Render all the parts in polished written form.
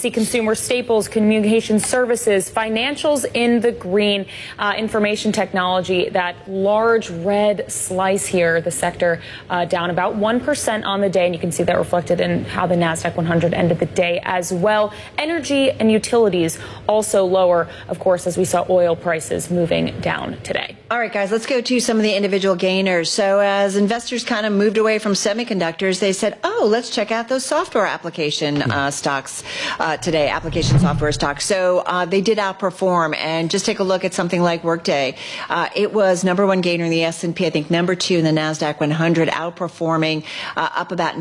see consumer staples, communication services, financials in the green, information technology, that large red slice here, the sector down about 1% on the day. And you can see that reflected in how the NASDAQ 100 ended the day as well. Energy and utilities also lower, of course, as we saw oil prices moving down today. All right, guys, let's go to some of the individual gainers. So as investors kind of moved away from semiconductors, they said, oh, let's check out those software application stocks today, application software stocks. So they did outperform. And just take a look at something like Workday. It was number one gainer in the S&P, I think number two in the NASDAQ 100, outperforming up about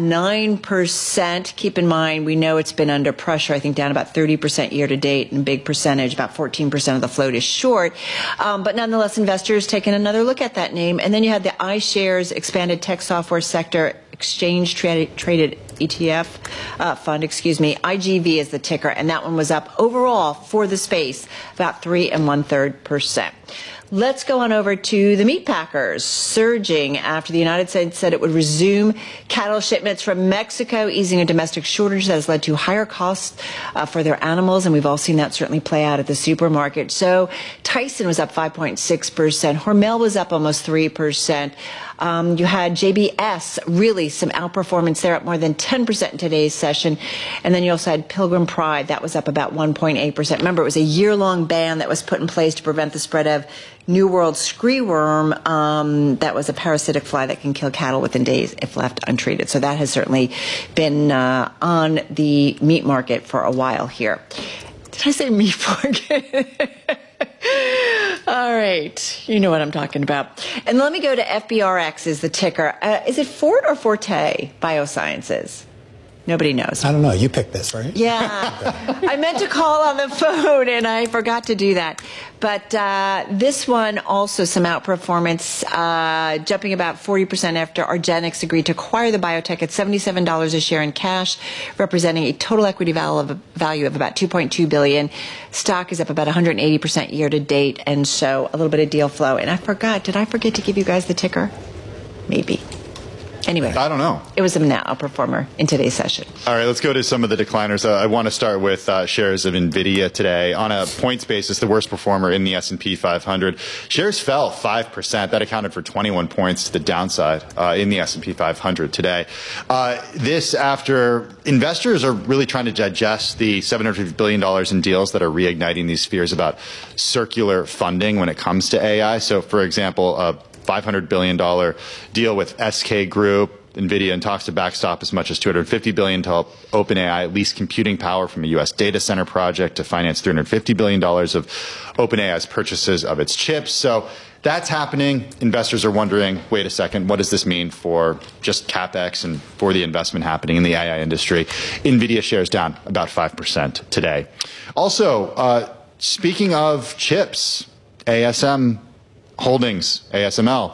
9%. Keep in mind, we know it's been under pressure, I think down about 30% year to date, and a big percentage, about 14% of the float is short. But nonetheless, investors taking another look at that name. And then you had the iShares Expanded Tech Software Sector Exchange Traded ETF fund, IGV is the ticker, and that one was up overall for the space about 3 1/3%. Let's go on over to the meat packers, surging after the United States said it would resume cattle shipments from Mexico, easing a domestic shortage that has led to higher costs for their animals. And we've all seen that certainly play out at the supermarket. So Tyson was up 5.6%. Hormel was up almost 3%. You had JBS, really some outperformance there, up more than 10% in today's session. And then you also had Pilgrim Pride. That was up about 1.8%. Remember, it was a year-long ban that was put in place to prevent the spread of New World screeworm. That was a parasitic fly that can kill cattle within days if left untreated. So that has certainly been on the meat market for a while here. Did I say meat market? All right. You know what I'm talking about. And let me go to FBRX is the ticker. Is it Fort or Forte Biosciences? Nobody knows. I don't know. You picked this, right? Yeah. I meant to call on the phone, and I forgot to do that. But this one also some outperformance, jumping about 40% after argenx agreed to acquire the biotech at $77 a share in cash, representing a total equity value of about $2.2 billion. Stock is up about 180% year to date, and so a little bit of deal flow. And I forgot. Did I forget to give you guys the ticker? Maybe. Anyway, I don't know. It was a outperformer in today's session. All right, let's go to some of the decliners. I want to start with shares of NVIDIA today. On a points basis, the worst performer in the S&P 500. Shares fell 5%. That accounted for 21 points to the downside in the S&P 500 today. This after investors are really trying to digest the $750 billion in deals that are reigniting these fears about circular funding when it comes to AI. So, for example, $500 billion deal with SK Group, NVIDIA, and talks to backstop as much as $250 billion to help OpenAI lease computing power from a U.S. data center project to finance $350 billion of OpenAI's purchases of its chips. So that's happening. Investors are wondering, wait a second, what does this mean for just CapEx and for the investment happening in the AI industry? NVIDIA shares down about 5% today. Also, speaking of chips, ASM Holdings, ASML,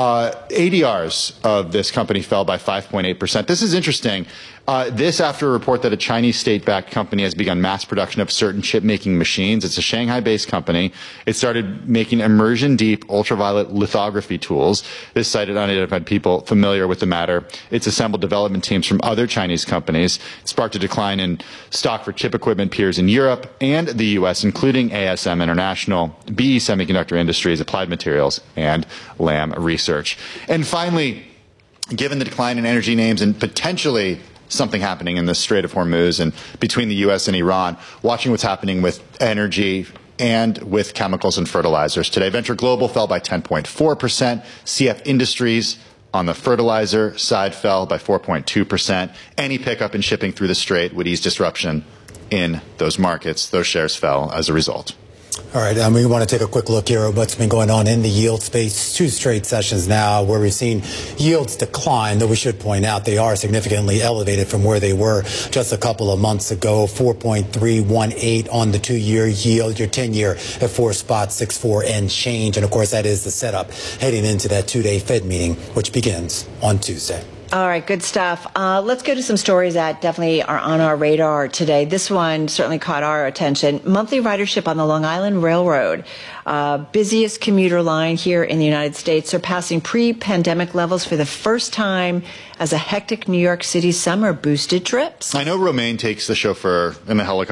ADRs of this company fell by 5.8%. This is interesting. This after a report that a Chinese state-backed company has begun mass production of certain chip-making machines. It's a Shanghai-based company. It started making immersion-deep ultraviolet lithography tools. This cited unidentified people familiar with the matter. It's assembled development teams from other Chinese companies. It sparked a decline in stock for chip equipment peers in Europe and the U.S., including ASM International, BE Semiconductor Industries, Applied Materials, and Lam Research. And finally, given the decline in energy names and potentially something happening in the Strait of Hormuz and between the U.S. and Iran, watching what's happening with energy and with chemicals and fertilizers. Today, Venture Global fell by 10.4%. CF Industries on the fertilizer side fell by 4.2%. Any pickup in shipping through the Strait would ease disruption in those markets. Those shares fell as a result. All right, we want to take a quick look here at what's been going on in the yield space. 2 straight sessions now where we've seen yields decline, though we should point out they are significantly elevated from where they were just a couple of months ago. 4.318 on the 2-year yield, your 10-year at 4.64 and change. And, of course, that is the setup heading into that 2-day Fed meeting, which begins on Tuesday. All right, good stuff. Let's go to some stories that definitely are on our radar today. This one certainly caught our attention. Monthly ridership on the Long Island Railroad, busiest commuter line here in the United States, surpassing pre-pandemic levels for the first time as a hectic New York City summer boosted trips. I know Romaine takes the chauffeur in the helicopter